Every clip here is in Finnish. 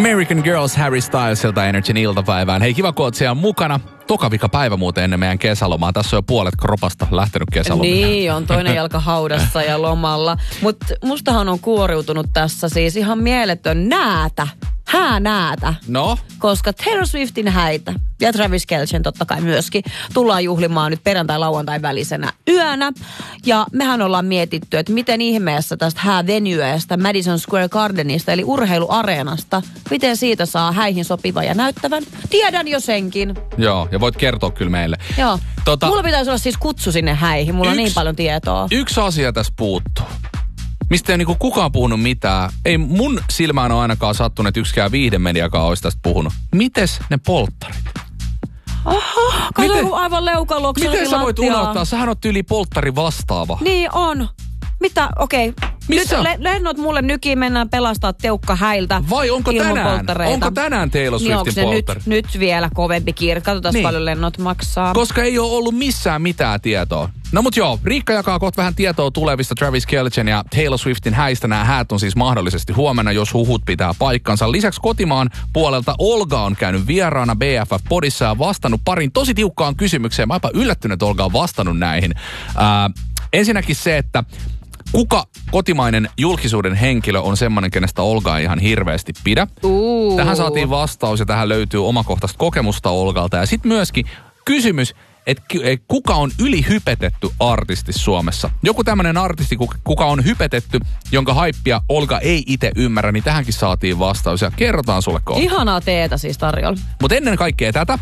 American Girls Harry Stylesilta Energyn iltapäivään. Hei, kiva kun oot siellä mukana. Toka vika päivä muuten ennen meidän kesälomaa. Tässä on jo puolet kropasta lähtenyt kesälomille. Niin, on toinen jalka haudassa ja lomalla. Mutta mustahan on kuoriutunut tässä siis ihan mieletön näätä. Häänäätä. No? Koska Taylor Swiftin häitä ja Travis Kelcen totta kai myöskin tullaan juhlimaan nyt perjantai-lauantai välisenä yönä. Ja mehän ollaan mietitty, että miten ihmeessä tästä häävenyöstä Madison Square Gardenista eli urheiluareenasta, miten siitä saa häihin sopivan ja näyttävän. Tiedän jo senkin. Joo, ja voit kertoa kyllä meille. Joo. Mulla pitäisi olla siis kutsu sinne häihin, mulla on niin paljon tietoa. Yksi asia tässä puuttuu. Mistä ei niinku kukaan puhunut mitään. Ei mun silmään ole ainakaan sattunut, että yksikään viihdemediakaan olisi tästä puhunut. Mites ne polttarit? Aha, kato aivan leukaloksen miten sä voit unohtaa? Sähän oot yli polttari vastaava. Niin on. Mitä? Okei. Missä? Nyt lennot mulle nykiin, mennään pelastaa Teukka häiltä. Vai onko tänään? Onko tänään Taylor Swiftin polttari? Nyt vielä kovempi kiire. Katsotaan niin. Paljon lennot maksaa. Koska ei ole ollut missään mitään tietoa. No mut joo, Riikka jakaa kohta vähän tietoa tulevista Travis Kelcen ja Taylor Swiftin häistä. Nämä häät on siis mahdollisesti huomenna, jos huhut pitää paikkansa. Lisäksi kotimaan puolelta Olga on käynyt vieraana BFF-podissa ja vastannut parin tosi tiukkaan kysymykseen. Mä oonpa yllättynyt, että Olga on vastannut näihin. Ensinnäkin se, että kuka kotimainen julkisuuden henkilö on semmoinen, kenestä Olga ei ihan hirveästi pidä? Tähän saatiin vastaus ja tähän löytyy omakohtaista kokemusta Olgalta. Ja sitten myöskin kysymys, että kuka on ylihypetetty artisti Suomessa? Joku tämmöinen artisti, kuka on hypetetty, jonka haippia Olga ei itse ymmärrä, niin tähänkin saatiin vastaus ja kerrotaan sulle kohta. Ihanaa teetä siis tarjolla. Mutta ennen kaikkea tätä.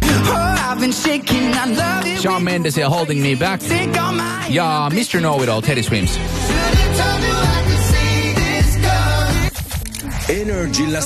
Shawn Mendes ja Holding Me Back. Ja Mr. Know-It-All, Teddy Swims. Energillä